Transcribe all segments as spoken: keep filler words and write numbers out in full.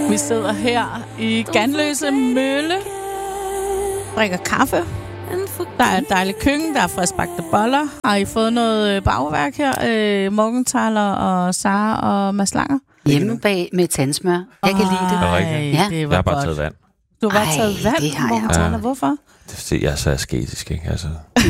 Vi sidder her i Ganløse Mølle, drikker kaffe. Der er et dejligt køkken, der er friskbagte boller. Har I fået noget bagværk her? Øh, Morgenthaler og Sara og Mads Langer? Hjemme bag med tandsmør. Jeg kan lide det. Ej, Ja. det var Jeg har bare godt. taget vand. Du har bare Ej, taget vand, det har jeg. Morgenthaler. Ja. Hvorfor? Det, jeg er så asketisk, ikke? Altså,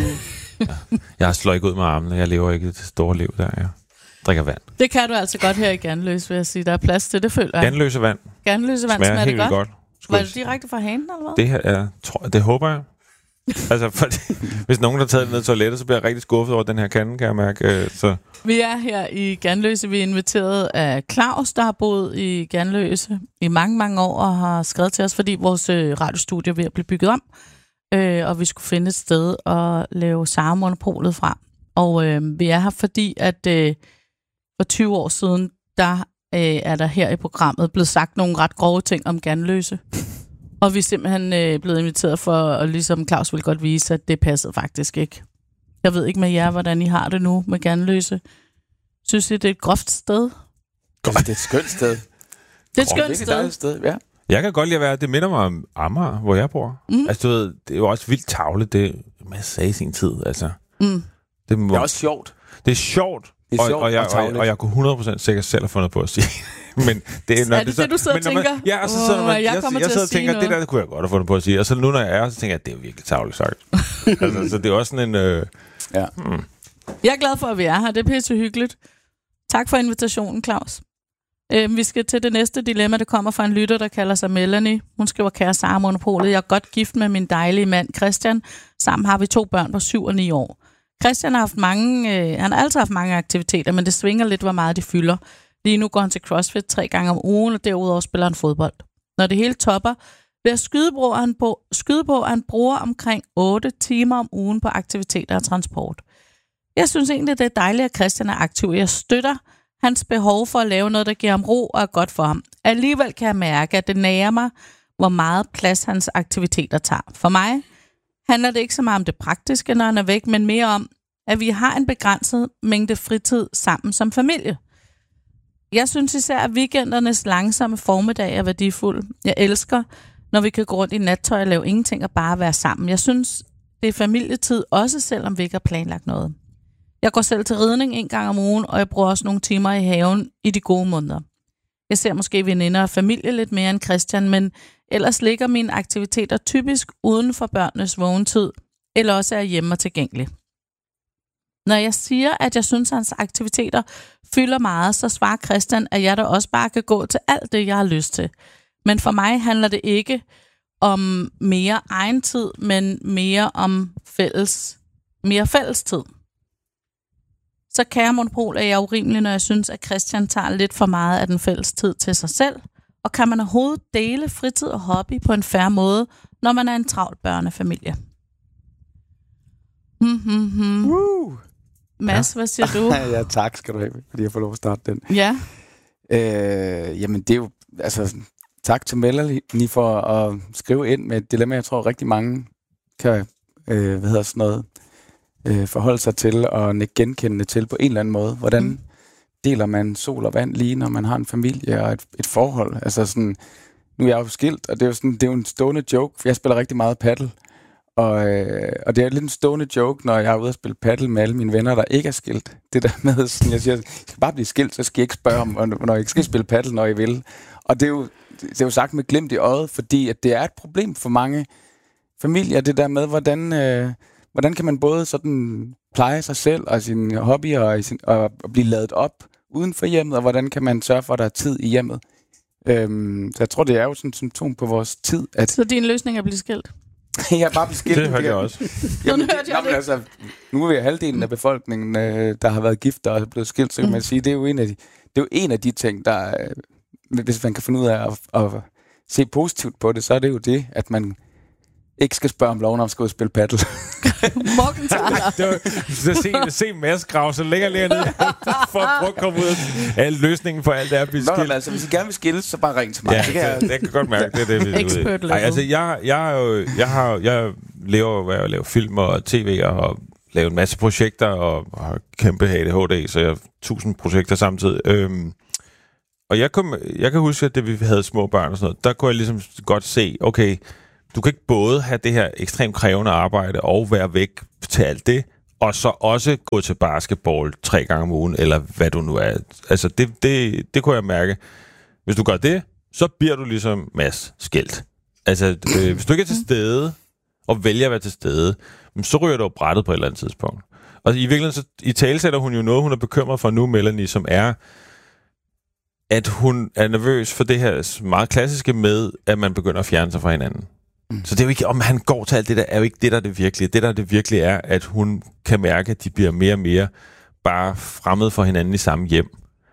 ja. Jeg slår ikke ud med armene. Jeg lever ikke det store liv der. Jeg drikker vand. Det kan du altså godt her i Ganløse, vil jeg sige. Der er plads til det, føler jeg. Ganløse vand. Ganløse vand Smager smager det helt vildt godt. godt. Var Skulle det direkte fra hanen, eller hvad? Det her er, tror, det håber jeg. Altså, for, hvis nogen har taget det ned i toilettet, så bliver jeg rigtig skuffet over den her kande, kan jeg mærke. Så. Vi er her i Ganløse. Vi er inviteret af Claus, der har boet i Ganløse i mange, mange år og har skrevet til os, fordi vores øh, radiostudie er ved at blive bygget om. Øh, og vi skulle finde et sted at lave Sara-monopolet fra. Og øh, vi er her, fordi at øh, for tyve år siden, der øh, er der her i programmet blevet sagt nogle ret grove ting om Ganløse. Og vi er simpelthen øh, blevet inviteret for, og ligesom Claus ville godt vise, at det passede faktisk ikke. Jeg ved ikke med jer, hvordan I har det nu med Ganløse. Synes I, det er et groft sted? Det er et skønt sted. Det er et skønt Det er et sted. dejligt sted, ja. Jeg kan godt lide at være, det minder mig om Amager, hvor jeg bor. Mm. Altså, du ved, det er jo også vildt tavlet, det man sagde i sin tid, altså. Mm. Det, må, Det er også sjovt. det er sjovt, Det er og, sjovt og, jeg, og og, tarveligt. og jeg kunne hundrede procent sikkert selv have fundet på at sige. Men det er, når Er det så, det, du sidder men og når man- tænker? Ja, og så sidder Åh, man, jeg jeg, jeg, kommer jeg til sidder at og tænker, sige det noget. der det kunne jeg godt have fundet på at sige. Og så nu, når jeg er, så tænker jeg, at det er jo virkelig tavligt sagt. Altså, så det er også sådan en... Øh, Ja. hmm. Jeg er glad for, at vi er her. Det er pisse hyggeligt. Tak for invitationen, Claus. Øhm, vi skal til det næste dilemma, det kommer fra en lytter, der kalder sig Melanie. Hun skriver, kære Sara Monopolet, jeg er godt gift med min dejlige mand Christian. Sammen har vi to børn på syv og ni år. Christian har haft mange, øh, han har altid haft mange aktiviteter, men det svinger lidt, hvor meget de fylder. Lige nu går han til CrossFit tre gange om ugen, og derudover spiller han fodbold. Når det hele topper, ved at skyde på, han, på, skyde på, at han bruger omkring otte timer om ugen på aktiviteter og transport. Jeg synes egentlig, det er dejligt, at Christian er aktiv. Jeg støtter hans behov for at lave noget, der giver ham ro og er godt for ham. Alligevel kan jeg mærke, at det nærer mig, hvor meget plads hans aktiviteter tager. For mig handler det ikke så meget om det praktiske, når han er væk, men mere om, at vi har en begrænset mængde fritid sammen som familie. Jeg synes især, at weekendernes langsomme formiddag er værdifuld. Jeg elsker, når vi kan gå rundt i nattøj og lave ingenting og bare være sammen. Jeg synes, det er familietid, også selvom vi ikke har planlagt noget. Jeg går selv til ridning en gang om ugen, og jeg bruger også nogle timer i haven i de gode måneder. Jeg ser måske veninder og familie lidt mere end Christian, men ellers ligger mine aktiviteter typisk uden for børnenes vågentid, eller også er hjemme og tilgængelig. Når jeg siger, at jeg synes, at hans aktiviteter fylder meget, så svarer Christian, at jeg da også bare kan gå til alt det, jeg har lyst til. Men for mig handler det ikke om mere egen tid, men mere om fælles, mere fælles tid. Så kære Monopol, er jeg urimelig, når jeg synes, at Christian tager lidt for meget af den fælles tid til sig selv. Og kan man overhovedet dele fritid og hobby på en fair måde, når man er en travl børnefamilie? Hmm, hmm, hmm. Woo! Mads, hvad siger du? Ja, tak skal du have, fordi jeg får lov at starte den. Ja, Øh, jamen, det er jo... Altså, tak til Melanie for at skrive ind med et dilemma, jeg tror rigtig mange kan, øh, hvad hedder sådan noget, øh, forholde sig til og nikke genkendende til på en eller anden måde. Hvordan mm. deler man sol og vand lige, når man har en familie og et, et forhold? Altså sådan, nu er jeg jo skilt, og det er jo, sådan, det er jo en stående joke, for jeg spiller rigtig meget paddle. Og, øh, og det er lidt en stående joke, når jeg er ude at spille paddle med alle mine venner, der ikke er skilt. Det der med, sådan, jeg siger, jeg skal bare blive skilt, så skal jeg ikke spørge om, når jeg ikke skal spille paddle, når jeg vil. Og det er jo, det er jo sagt med glimt i øjet, fordi at det er et problem for mange familier, det der med, hvordan, øh, hvordan kan man både sådan pleje sig selv og sine hobbyer og, sin, og, og blive ladet op uden for hjemmet, og hvordan kan man sørge for, at der er tid i hjemmet. Øhm, så jeg tror, det er jo sådan et symptom på vores tid, at så din løsning er at blive skilt? jeg er bare blevet skilt. Det hørte jeg også. Jamen, hørte det, jeg nå, men det. altså, nu er vi halvdelen af befolkningen, øh, der har været gift og er blevet skilt, så kan Mm. man sige, det er jo en af de, det er jo en af de ting, der, øh, hvis man kan finde ud af at, at se positivt på det, så er det jo det, at man ikke skal spørge om lov, når man skal ud og spille paddle. Morgenthaler. Det var, så se, se Mads grave så længere længere ned, for at prøve at komme ud af al løsningen for alt det er at blive Nå, skilt. men altså, hvis I gerne vil skilles, så bare ring til mig. Ja, det kan jeg, det, jeg kan godt mærke, det er det, vi er ude i. Expert level. Ej, altså, jeg, jeg, er jo, jeg, har, jeg lever jo ved at lave film og tv og lave en masse projekter og, og har kæmpe A D H D, så jeg har tusind projekter samtidig. Øhm, og jeg, kom, jeg kan huske, at det vi havde små børn og sådan noget, der kunne jeg ligesom godt se, okay, du kan ikke både have det her ekstremt krævende arbejde og være væk til alt det, og så også gå til basketball tre gange om ugen, eller hvad du nu er. Altså, det, det, det kunne jeg mærke. Hvis du gør det, så bliver du ligesom Mads skilt. Altså, øh, hvis du ikke er til stede, og vælger at være til stede, så ryger du jo brættet på et eller andet tidspunkt. Og i virkeligheden, så i tale sætter hun jo noget, hun er bekymret for nu, Melanie, som er, at hun er nervøs for det her meget klassiske med, at man begynder at fjerne sig fra hinanden. Mm. Så det er jo ikke, om han går til alt det der, er jo ikke det, der er det virkelige. Det, der er det virkelige, er, at hun kan mærke, at de bliver mere og mere bare fremmede for hinanden i samme hjem.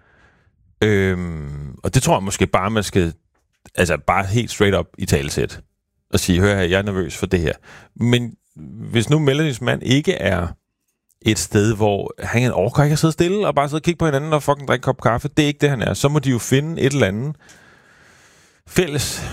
Øhm, og det tror jeg måske bare, man skal altså bare helt straight up i talesæt og sige, hør her, jeg er nervøs for det her. Men hvis nu Melanies mand ikke er et sted, hvor han overgår ikke at sidde stille og bare sidde og kigge på hinanden og fucking drikke en kop kaffe, det er ikke det, han er. Så må de jo finde et eller andet fælles.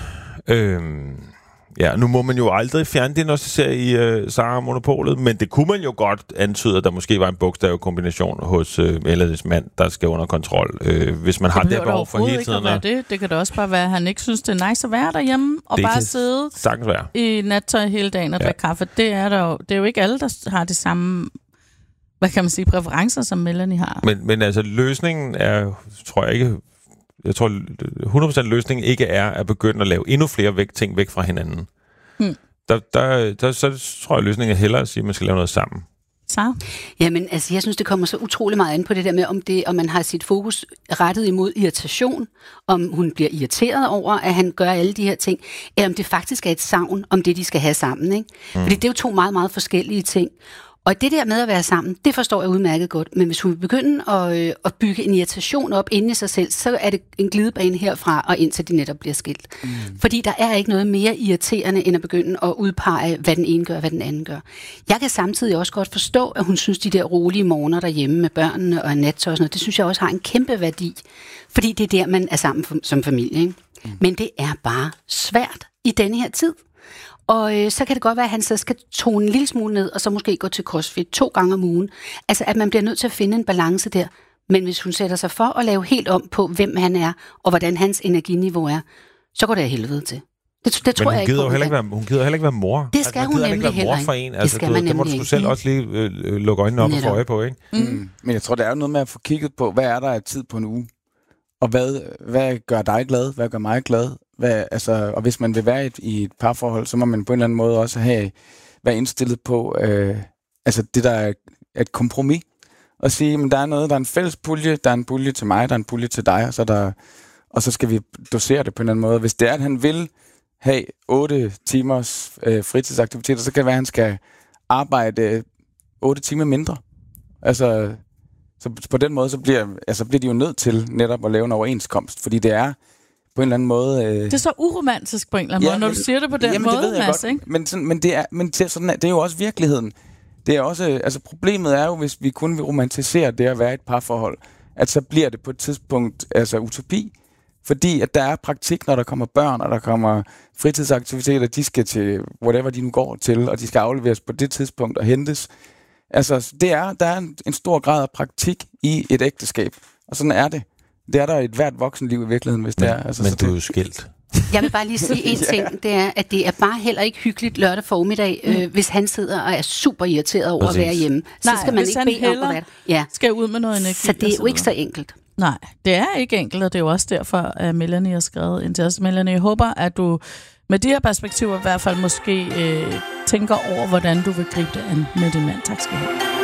Øhm, ja, nu må man jo aldrig fjerndiagnostisere i øh, Sara Monopolet, men det kunne man jo godt antyde, at der måske var en bogstavkombination hos øh, Melanies mand, der skal under kontrol, øh, hvis man det har det behov for hele tiden. Det det. Det kan da også bare være, at han ikke synes, det er nice at være derhjemme og det bare sidde være. i nattøj hele dagen og ja. drikke kaffe. Det er, der jo, det er jo ikke alle, der har de samme, hvad kan man sige, præferencer, som Melanie har. Men, men altså, løsningen er, tror jeg ikke, jeg tror hundrede procent løsningen ikke er at begynde at lave endnu flere væk, ting væk fra hinanden. Hmm. Der, der, der, så tror jeg, løsningen er hellere at sige, at man skal lave noget sammen. Så? Jamen, altså, jeg synes, det kommer så utrolig meget an på det der med, om, det, om man har sit fokus rettet imod irritation, om hun bliver irriteret over, at han gør alle de her ting, eller om det faktisk er et savn om det, de skal have sammen. Ikke? Hmm. Fordi det er jo to meget, meget forskellige ting. Og det der med at være sammen, det forstår jeg udmærket godt. Men hvis hun vil begynde at, øh, at bygge en irritation op inde i sig selv, så er det en glidebane herfra og indtil de netop bliver skilt. Mm. Fordi der er ikke noget mere irriterende, end at begynde at udpege, hvad den ene gør og hvad den anden gør. Jeg kan samtidig også godt forstå, at hun synes, de der rolige morgener derhjemme med børnene og nattøj og sådan noget, det synes jeg også har en kæmpe værdi. Fordi det er der, man er sammen som familie. Ikke? Mm. Men det er bare svært i denne her tid. Og øh, så kan det godt være, at han så skal tone en lille smule ned, og så måske gå til CrossFit to gange om ugen. Altså, at man bliver nødt til at finde en balance der. Men hvis hun sætter sig for at lave helt om på, hvem han er, og hvordan hans energiniveau er, så går det af helvede til. Det, det tror Men hun jeg gider ikke på. Heller ikke være, hun gider heller ikke være mor. Det skal altså, hun nemlig ikke heller for en. Altså, det skal du, man det må nemlig du selv ikke. også lige øh, lukke øjnene op Netop. og få øje på, ikke? Mm. Mm. Men jeg tror, der er noget med at få kigget på, hvad er der af tid på en uge? Og hvad, hvad gør dig glad? Hvad gør mig glad? Hvad, altså, og hvis man vil være et, i et parforhold, så må man på en eller anden måde også have, være indstillet på øh, altså det, der er et kompromis. Og sige, men der er noget, der er en fælles pulje, der er en pulje til mig, der er en pulje til dig, og så, der, og så skal vi dosere det på en eller anden måde. Hvis det er, at han vil have otte timers øh, fritidsaktiviteter, så kan det være, at han skal arbejde otte timer mindre. Altså... Så på den måde, så bliver, altså bliver de jo nødt til netop at lave en overenskomst, fordi det er på en eller anden måde... Øh... Det er så uromantisk på en eller anden ja, måde, når men, du siger det på den jamen, måde, det Mads, ikke? Men, sådan, men, det er, men det, sådan, det er jo også virkeligheden. Det er også, altså problemet er jo, hvis vi kun vil romantisere det at være et parforhold, at så bliver det på et tidspunkt altså utopi, fordi at der er praktik, når der kommer børn, og der kommer fritidsaktiviteter, de skal til whatever de nu går til, og de skal afleveres på det tidspunkt og hentes. Altså, det er, der er en, en stor grad af praktik i et ægteskab, og sådan er det. Det er der i et hvert voksenliv i virkeligheden, hvis men, det er. Altså, men så du det... er jo skilt. Jeg vil bare lige sige en ting, det er, at det er bare heller ikke hyggeligt lørdag formiddag, mm. øh, hvis han sidder og er super irriteret over Præcis. at være hjemme. Så Nej, skal man ikke bede om at være ja. skal ud med noget energi. Så det er jo ikke så enkelt. Nej, det er ikke enkelt, og det er jo også derfor, at Melanie har skrevet ind til os. Melanie, jeg håber, at du med de her perspektiver i hvert fald måske øh, tænker over, hvordan du vil gribe det an med din mand. Tak skal du have.